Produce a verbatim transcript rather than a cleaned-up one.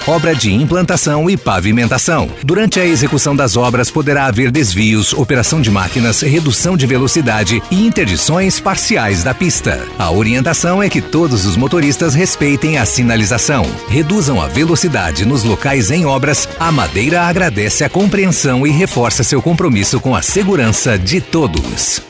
obra de implantação e pavimentação. Durante a execução das obras poderá haver desvios, operação de máquinas, redução de velocidade e interdições parciais da pista. A orientação é que todos os motoristas respeitem a sinalização, reduzam a velocidade nos locais em obras. A Madeira agradece a compreensão e reforça seu compromisso com a segurança de todos.